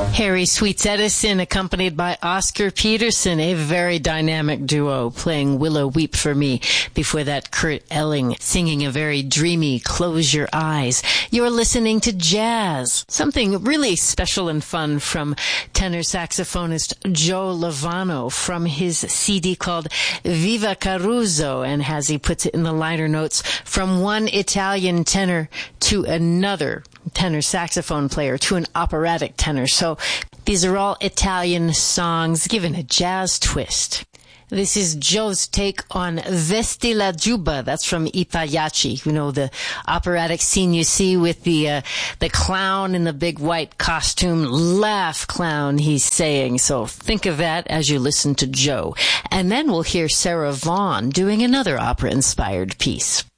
Harry Sweets Edison, accompanied by Oscar Peterson, a very dynamic duo playing Willow Weep for Me. Before that, Kurt Elling singing a very dreamy Close Your Eyes. You're listening to jazz, something really special and fun from tenor saxophonist Joe Lovano from his CD called Viva Caruso, and as he puts it in the liner notes, from one Italian tenor to another tenor saxophone player to an operatic tenor. So these are all Italian songs given a jazz twist. This is Joe's take on Vesti la Giubba. That's from I Pagliacci. You know, the operatic scene you see with the clown in the big white costume. Laugh, clown, he's saying. So think of that as you listen to Joe. And then we'll hear Sarah Vaughan doing another opera-inspired piece.